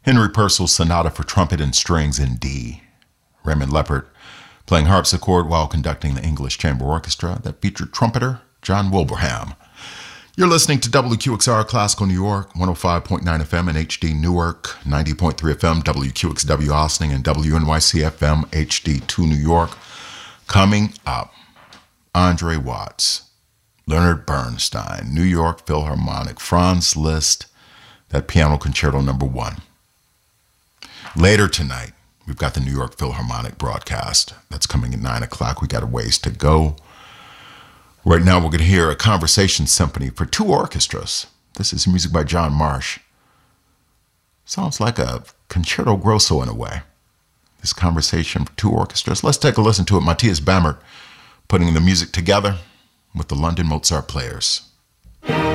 Henry Purcell's Sonata for Trumpet and Strings in D. Raymond Leppert playing harpsichord while conducting the English Chamber Orchestra that featured trumpeter John Wilbraham. You're listening to WQXR Classical New York, 105.9 FM and HD Newark, 90.3 FM, WQXW Austin, and WNYC FM HD2 New York. Coming up, Andre Watts, Leonard Bernstein, New York Philharmonic, Franz Liszt, that Piano Concerto No. 1. Later tonight, we've got the New York Philharmonic broadcast. That's coming at 9 o'clock. We got a ways to go. Right now, we're going to hear a conversation symphony for two orchestras. This is music by John Marsh. Sounds like a concerto grosso in a way. This conversation for two orchestras. Let's take a listen to it. Matthias Bammert putting the music together with the London Mozart Players.